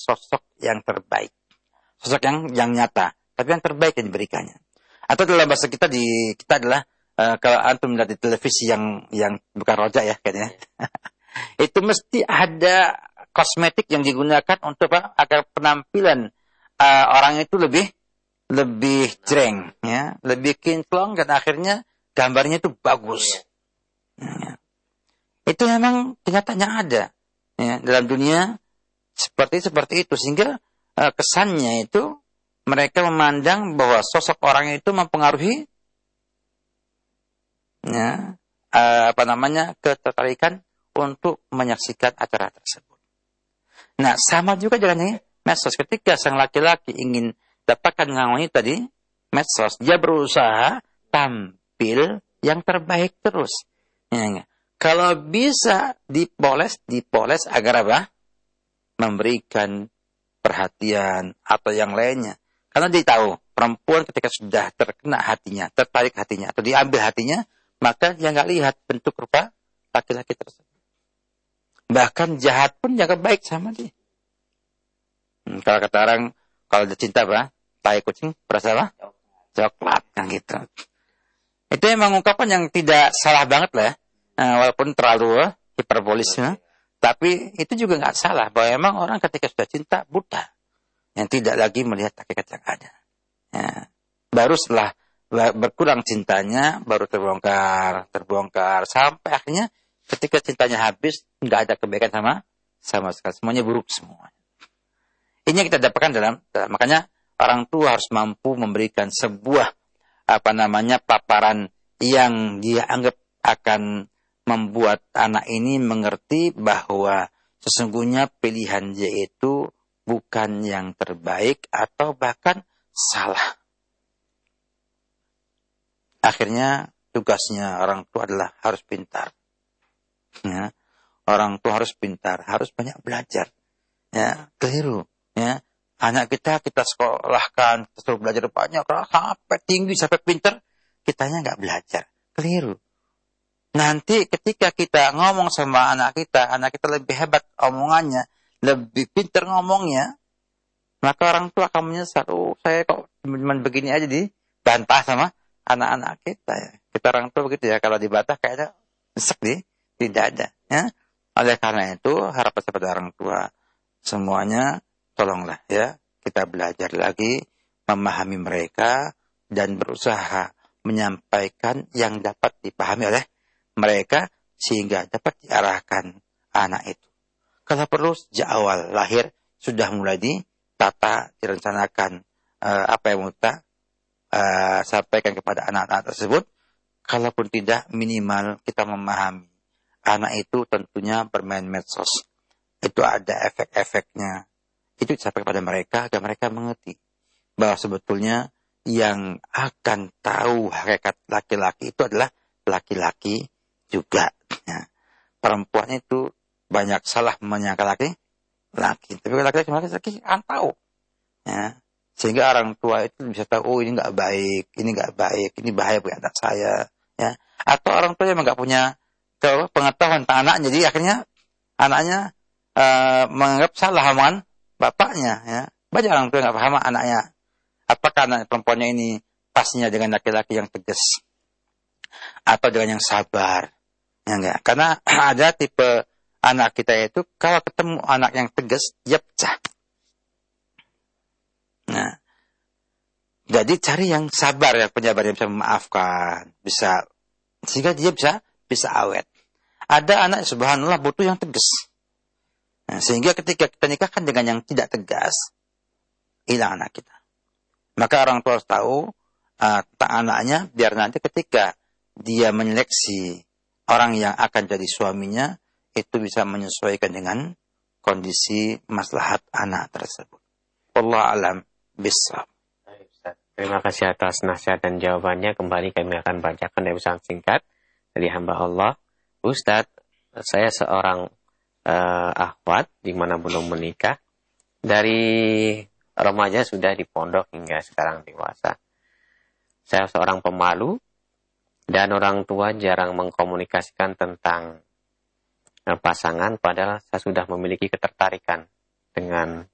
sosok yang terbaik. Sosok yang nyata, tapi yang terbaik yang diberikannya. Atau dalam bahasa kita adalah kalau antum melihat di televisi yang bukan rojak ya kayaknya. Itu mesti ada kosmetik yang digunakan untuk apa? Agar penampilan orang itu lebih jreng, ya, lebih kinclong dan akhirnya gambarnya itu bagus. Ya. Itu memang kenyataannya ada ya, dalam dunia seperti itu sehingga kesannya itu mereka memandang bahwa sosok orang itu mempengaruhi ya, ketertarikan untuk menyaksikan acara tersebut. Nah, sama juga dengan medsos. Ketika sang laki-laki ingin dapatkan dengan wanita di medsos, dia berusaha tampil yang terbaik terus. Ya, kalau bisa dipoles agar apa? Memberikan perhatian atau yang lainnya. Karena dia tahu perempuan ketika sudah terkena hatinya, tertarik hatinya atau diambil hatinya, maka dia nggak lihat bentuk rupa laki-laki tersebut. Bahkan jahat pun jaga baik sama dia. Kalau kata orang, kalau dia cinta apa? Tai kucing berasa apa? Coklat, kan gitu. Itu memang ungkapan yang tidak salah banget lah ya. Walaupun terlalu hiperbolis ya. Tapi itu juga nggak salah. Bahwa memang orang ketika sudah cinta, buta. Yang tidak lagi melihat hakikat yang ada. Ya. Baru setelah berkurang cintanya, baru terbongkar. Sampai akhirnya ketika cintanya habis, nggak ada kebaikan sama sekali. Semuanya buruk semua. Ini yang kita dapatkan dalam makanya orang tua harus mampu memberikan sebuah paparan yang dia anggap akan membuat anak ini mengerti bahwa sesungguhnya pilihan dia itu bukan yang terbaik atau bahkan salah. Akhirnya tugasnya orang tua adalah harus pintar. Ya, orang tua harus pintar, harus banyak belajar. Ya, keliru. Ya, anak kita sekolahkan, kita suruh belajar banyak, sampai tinggi, sampai pintar, kitanya nggak belajar. Keliru. Nanti ketika kita ngomong sama anak kita lebih hebat omongannya, lebih pintar ngomongnya, maka orang tua akan menyesal. Oh, saya kok cuma begini aja dibantah sama anak-anak kita. Ya. Kita orang tua begitu ya, kalau dibantah kayaknya nyesek tidak ada. Ya. Oleh karena itu, harapan kepada orang tua semuanya, tolonglah ya, kita belajar lagi, memahami mereka, dan berusaha menyampaikan yang dapat dipahami oleh mereka, sehingga dapat diarahkan anak itu. Kalau perlu, sejak awal lahir, sudah mulai ditata, direncanakan apa yang mau kita sampaikan kepada anak-anak tersebut. Kalaupun tidak, minimal kita memahami. Anak itu tentunya bermain medsos. Itu ada efek-efeknya. Itu disampaikan kepada mereka agar mereka mengerti bahwa sebetulnya yang akan tahu hakikat laki-laki itu adalah laki-laki juga. Ya. Perempuan itu banyak salah menyangka laki-laki. Tapi laki-laki kan tahu. Ya. Sehingga orang tua itu bisa tahu, oh ini nggak baik, ini bahaya buat anak saya. Ya. Atau orang tua yang nggak punya pengetahuan tentang anaknya, jadi akhirnya anaknya menganggap salah omongan bapaknya. Ya. Banyak orang tua nggak paham anaknya. Apakah anak perempuannya ini pasnya dengan laki-laki yang tegas atau dengan yang sabar? Ya enggak? Karena ada tipe anak kita itu kalau ketemu anak yang tegas, dia pecah. Nah, jadi cari yang sabar, yang penyabar, yang bisa memaafkan, bisa sehingga dia bisa awet. Ada anak subhanallah butuh yang tegas. Nah, sehingga ketika kita nikahkan dengan yang tidak tegas, hilang anak kita. Maka orang tua harus tahu tentang anaknya, biar nanti ketika dia menyeleksi orang yang akan jadi suaminya, itu bisa menyesuaikan dengan kondisi maslahat anak tersebut. Wallahu a'lam bishawab. Terima kasih atas nasihat dan jawabannya. Kembali kami akan bacakan dari pesan singkat dari hamba Allah. Ustadz, saya seorang akhwat di mana belum menikah. Dari remaja sudah di pondok hingga sekarang dewasa. Saya seorang pemalu dan orang tua jarang mengkomunikasikan tentang pasangan, padahal saya sudah memiliki ketertarikan dengan